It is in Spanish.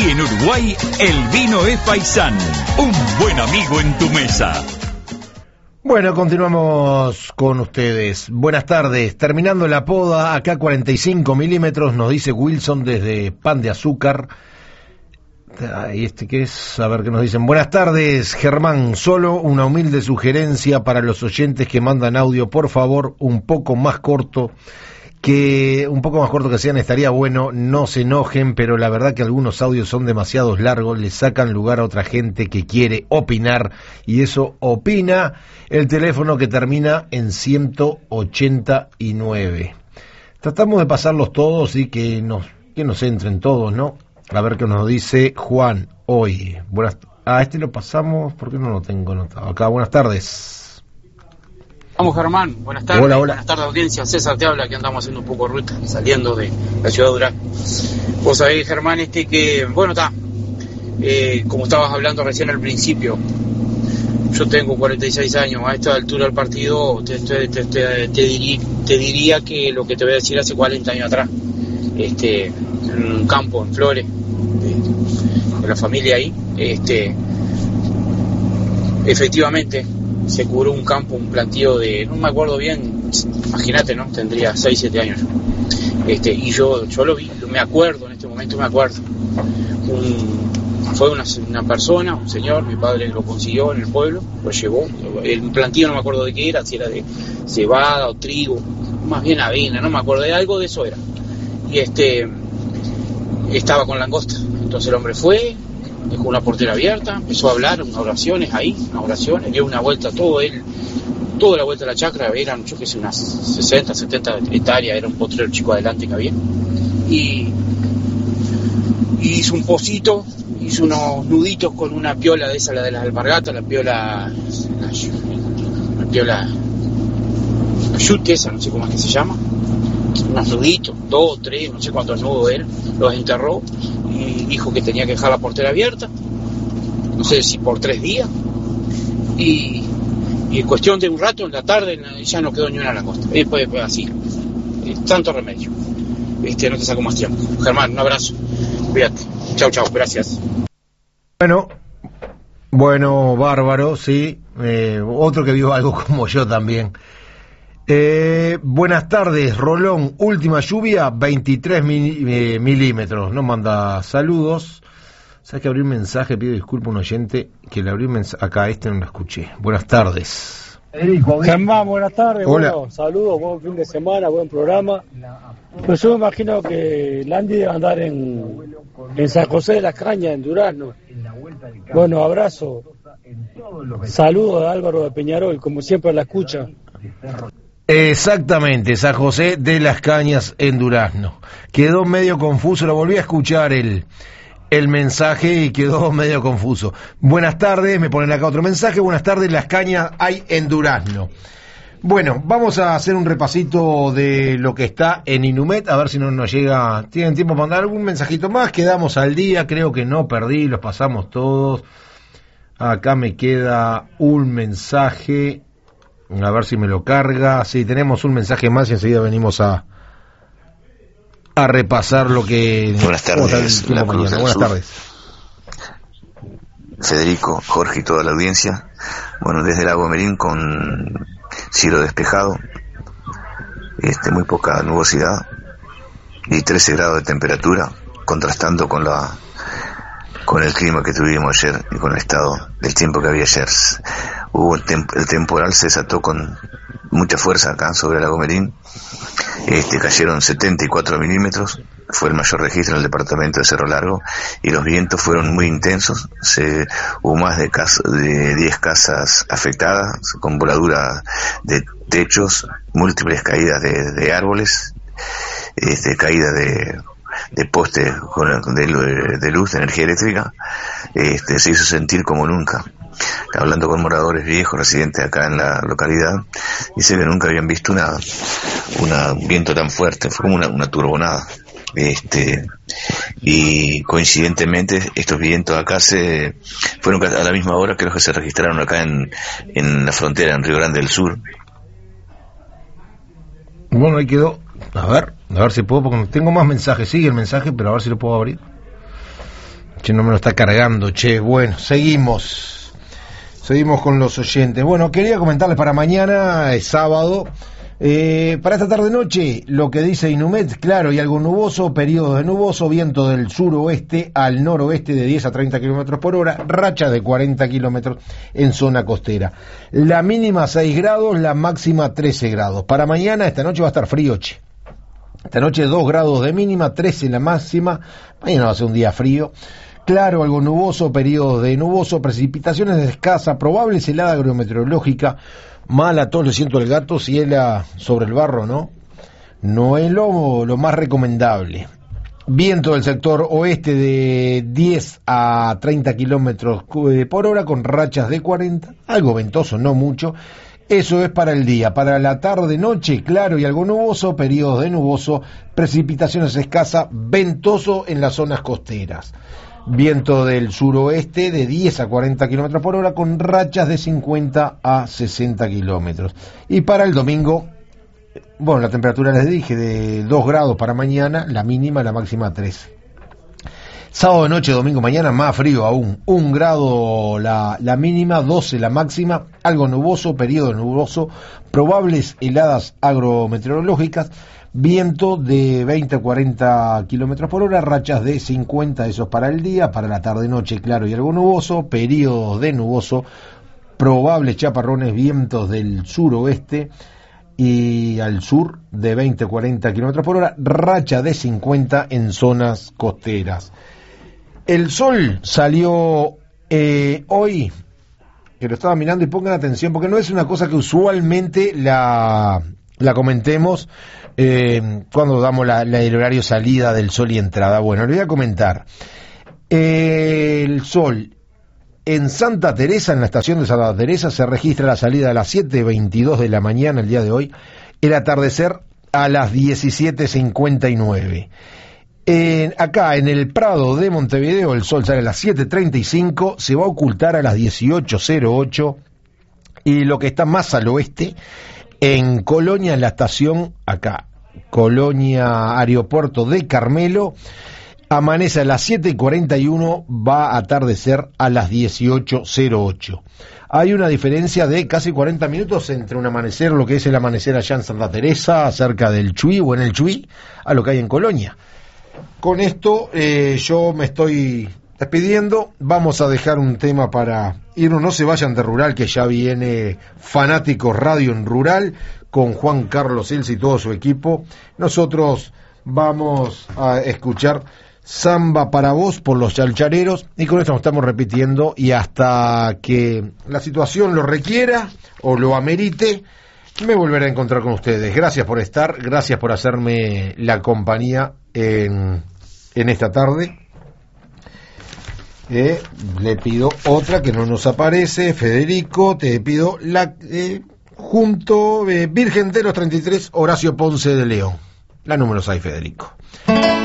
Aquí en Uruguay, el vino es Paisán, un buen amigo en tu mesa. Bueno, continuamos con ustedes. Buenas tardes. Terminando la poda, acá 45 milímetros, nos dice Wilson desde Pan de Azúcar. ¿Y qué es? A ver qué nos dicen. Buenas tardes, Germán. Solo una humilde sugerencia para los oyentes que mandan audio. Por favor, un poco más corto que sean, estaría bueno. No se enojen, pero la verdad que algunos audios son demasiado largos, le sacan lugar a otra gente que quiere opinar, y eso opina el teléfono que termina en 189. Tratamos de pasarlos todos y que nos entren todos, ¿no? A ver qué nos dice Juan hoy. Lo pasamos, ¿por qué no lo tengo anotado acá? Buenas tardes. Vamos, Germán, buenas tardes. Hola. Buenas tardes, audiencia. César te habla, que andamos haciendo un poco de ruta, saliendo de la ciudad de Durazno. Vos sabés, Germán, como estabas hablando recién al principio, yo tengo 46 años, a esta altura del partido te diría que lo que te voy a decir hace 40 años atrás, en un campo en Flores, de la familia ahí, efectivamente se cubrió un campo, un plantío de, no me acuerdo bien, imagínate, ¿no? Tendría 6, 7 años. Y yo lo vi, me acuerdo, en este momento me acuerdo. Fue una persona, un señor, mi padre lo consiguió en el pueblo, lo llevó. El plantío no me acuerdo de qué era, si era de cebada o trigo, más bien avena, no me acuerdo, de algo de eso era. Y estaba con langosta. Entonces el hombre fue, dejó una portera abierta, empezó a hablar, unas oraciones, dio una vuelta toda la vuelta de la chacra, eran, yo qué sé, unas 60, 70 hectáreas, era un potrero chico adelante que había. Y hizo un pocito, hizo unos nuditos con una piola de esa, la de las alpargatas, la piola yute esa, no sé cómo es que se llama, unos nuditos, 2, 3, no sé cuántos nudos eran, los enterró y dijo que tenía que dejar la portera abierta, no sé si por 3 días, y en cuestión de un rato, en la tarde, ya no quedó ni una langosta. Después así, tanto remedio. No te saco más tiempo. Germán, un abrazo. Cuídate. Chau, gracias. Bueno, bárbaro, sí. Otro que vio algo como yo también. Buenas tardes, Rolón. Última lluvia, 23 milímetros. Nos manda saludos. ¿Sabes que abrí un mensaje? Pido disculpas a un oyente que le abrí un mensaje. Acá, no lo escuché. Buenas tardes. Germán, buenas tardes. Hola. Bueno, saludos, buen fin de semana, buen programa. Pues yo me imagino que Landy debe andar en San José de las Cañas, en Durazno. Bueno, abrazo. Saludos a Álvaro de Peñarol, como siempre la escucha. Exactamente, San José de las Cañas en Durazno. Quedó medio confuso, lo volví a escuchar el mensaje y quedó medio confuso. Buenas tardes, me ponen acá otro mensaje. Buenas tardes, Las Cañas hay en Durazno. Bueno, vamos a hacer un repasito de lo que está en Inumet, a ver si no nos llega. ¿Tienen tiempo para mandar algún mensajito más? Quedamos al día, creo que no perdí, los pasamos todos. Acá me queda un mensaje, a ver si me lo carga. Sí, tenemos un mensaje más y enseguida venimos a repasar lo que... Buenas tardes, la Cruz del Buenas Sur. tardes. Federico, Jorge y toda la audiencia. Bueno, desde Lago Merín con cielo despejado, muy poca nubosidad y 13 grados de temperatura, contrastando con el clima que tuvimos ayer y con el estado del tiempo que había ayer. El temporal se desató con mucha fuerza acá sobre el Lago Merín. Cayeron 74 milímetros, fue el mayor registro en el departamento de Cerro Largo, y los vientos fueron muy intensos. Hubo más de 10 casas afectadas, con voladuras de techos, múltiples caídas de árboles, caídas de postes de luz, de energía eléctrica. Se hizo sentir como nunca. Hablando con moradores viejos residentes acá en la localidad, dice que nunca habían visto un viento tan fuerte, fue como una turbonada. Y coincidentemente estos vientos acá fueron a la misma hora, creo que se registraron acá en la frontera, en Río Grande del Sur. Bueno, ahí quedó. A ver si puedo, porque tengo más mensajes. Sigue el mensaje, pero a ver si lo puedo abrir. Che, no me lo está cargando, che. Bueno, seguimos con los oyentes. Bueno, quería comentarles para mañana, es sábado, para esta tarde-noche, lo que dice Inumet, claro y algo nuboso, periodo de nuboso, viento del suroeste al noroeste de 10 a 30 kilómetros por hora, racha de 40 kilómetros en zona costera. La mínima 6 grados, la máxima 13 grados. Para mañana, esta noche va a estar frío, che. Esta noche 2 grados de mínima, 13 la máxima. Mañana va a ser un día frío. Claro, algo nuboso, periodo de nuboso, precipitaciones de escasa, probable helada agrometeorológica. Mala, todos le siento el gato, si hela sobre el barro, ¿no? No es lo más recomendable. Viento del sector oeste de 10 a 30 kilómetros por hora con rachas de 40, algo ventoso, no mucho. Eso es para el día. Para la tarde-noche, claro y algo nuboso, periodos de nuboso, precipitaciones escasas, ventoso en las zonas costeras. Viento del suroeste de 10 a 40 kilómetros por hora con rachas de 50 a 60 kilómetros. Y para el domingo, bueno, la temperatura les dije de 2 grados para mañana, la mínima, la máxima 3. Sábado de noche, domingo mañana, más frío aún. 1 grado la mínima, 12 la máxima, algo nuboso, periodo nuboso, probables heladas agrometeorológicas, viento de 20 a 40 kilómetros por hora, rachas de 50, eso es para el día. Para la tarde-noche, claro y algo nuboso, periodo de nuboso, probables chaparrones, vientos del suroeste y al sur de 20 a 40 kilómetros por hora, racha de 50 en zonas costeras. El sol salió hoy, que lo estaba mirando, y pongan atención, porque no es una cosa que usualmente la comentemos cuando damos el horario salida del sol y entrada. Bueno, le voy a comentar. El sol en Santa Teresa, en la estación de Santa Teresa, se registra la salida a las 7:22 de la mañana el día de hoy, el atardecer a las 17:59. Acá en el Prado de Montevideo el sol sale a las 7:35, se va a ocultar a las 18:08, y lo que está más al oeste, en Colonia, en la estación, acá, Colonia Aeropuerto de Carmelo, amanece a las 7:41, va a atardecer a las 18:08. Hay una diferencia de casi 40 minutos entre un amanecer, lo que es el amanecer allá en Santa Teresa, cerca del Chuy o en el Chuy, a lo que hay en Colonia. Con esto yo me estoy despidiendo. Vamos a dejar un tema para irnos. No se vayan de Rural, que ya viene Fanáticos Radio en Rural con Juan Carlos Elsa y todo su equipo. Nosotros vamos a escuchar Samba para Vos por los Chalchareros, y con esto nos estamos repitiendo, y hasta que la situación lo requiera o lo amerite, me volveré a encontrar con ustedes. Gracias por estar, gracias por hacerme la compañía en esta tarde. Le pido otra que no nos aparece. Federico, te pido la junto Virgen de los 33, Horacio Ponce de León. La número 6, Federico.